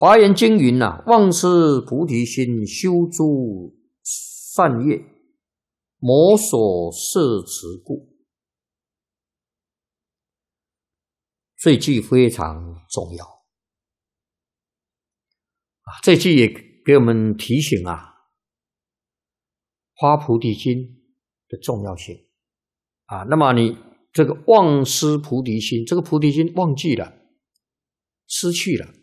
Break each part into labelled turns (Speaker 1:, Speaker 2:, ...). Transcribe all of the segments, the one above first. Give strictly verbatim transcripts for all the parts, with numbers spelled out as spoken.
Speaker 1: 华严经云呐、啊，忘失菩提心，修诸善业，魔所摄持故。这句非常重要啊！这句也给我们提醒啊，发菩提心的重要性啊。那么你这个忘失菩提心，这个菩提心忘记了，失去了。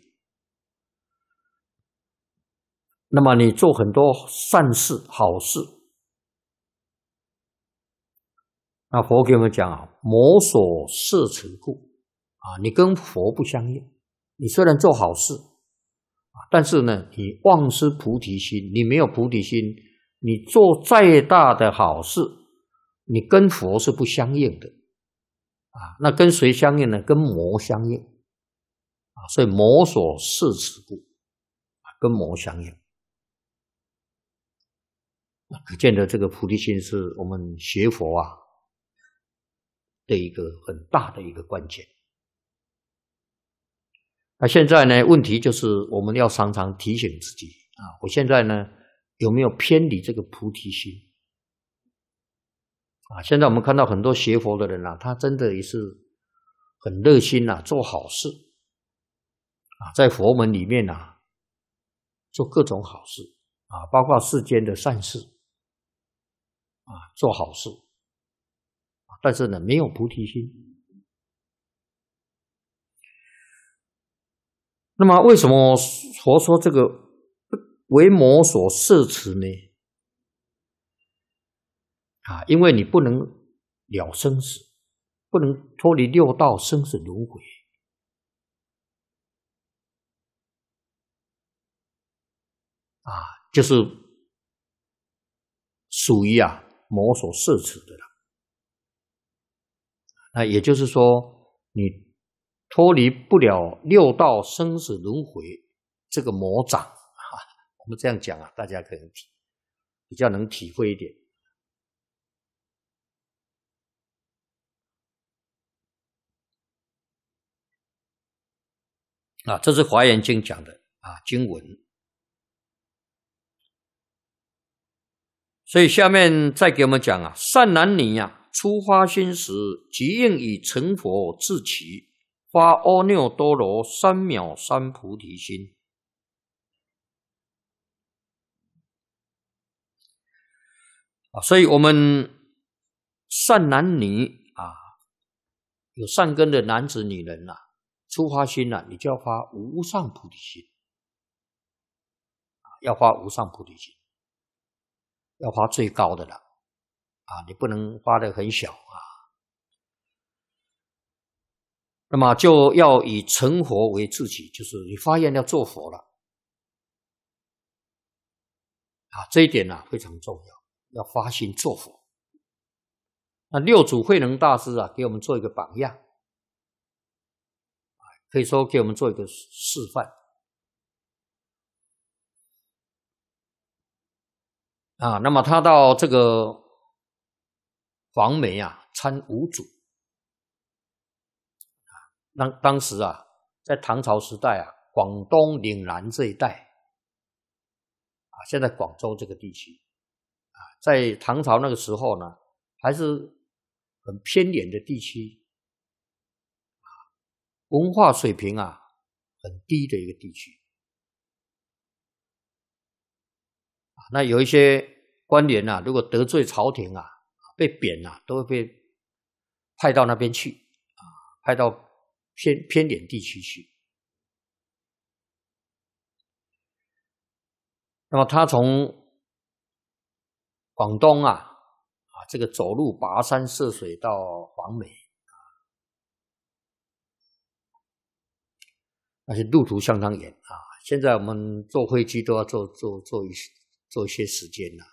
Speaker 1: 那么你做很多善事、好事，那佛给我们讲啊，魔所摄持故啊，你跟佛不相应。你虽然做好事，但是呢，你忘失菩提心，你没有菩提心，你做再大的好事，你跟佛是不相应的啊。那跟谁相应呢？跟魔相应啊。所以魔所摄持故啊，跟魔相应。可见的这个菩提心是我们学佛啊的一个很大的一个关键。那现在呢，问题就是我们要常常提醒自己啊，我现在呢有没有偏离这个菩提心啊？现在我们看到很多学佛的人啊，他真的也是很热心啊，做好事啊，在佛门里面啊做各种好事啊，包括世间的善事啊，做好事，但是呢没有菩提心。那么为什么佛说这个为魔所摄持呢？啊，因为你不能了生死，不能脱离六道生死轮回啊，就是属于啊魔所摄持的了。那也就是说，你脱离不了六道生死轮回这个魔掌啊，我们这样讲啊，大家可能体比较能体会一点啊。这是华严经讲的啊经文。所以下面再给我们讲啊，善男女啊，初发心时，即应以成佛自起。发阿耨多罗三藐三菩提心啊，所以我们善男女啊，有善根的男子女人啊，初发心啊，你就要发无上菩提心啊，要发无上菩提心，要发最高的了啊，你不能发得很小啊。那么就要以成佛为自己，就是你发愿要做佛了啊，这一点啊非常重要，要发心做佛。那六祖慧能大师啊，给我们做一个榜样，可以说给我们做一个示范啊。那么他到这个黄梅啊参五祖。当当时啊，在唐朝时代啊，广东岭南这一带啊，现在广州这个地区啊，在唐朝那个时候呢，还是很偏远的地区啊，文化水平啊很低的一个地区啊。那有一些官员啊，如果得罪朝廷啊，被贬啊，都会被派到那边去啊，派到偏偏远地区去。那么他从广东啊啊这个走路跋山涉水到黄梅啊，而且路途相当远啊。现在我们坐飞机都要坐坐坐一坐一些时间了。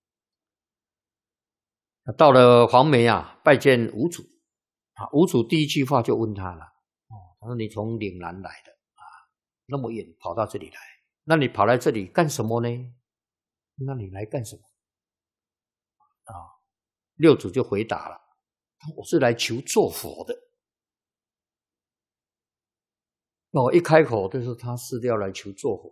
Speaker 1: 那到了黄梅啊，拜见五祖啊，五祖第一句话就问他了。他说：“你从岭南来的啊，那么远跑到这里来，那你跑来这里干什么呢？那你来干什么？”啊，六祖就回答了：“我是来求做佛的。” 哦，一开口就是他寺庙来求做佛。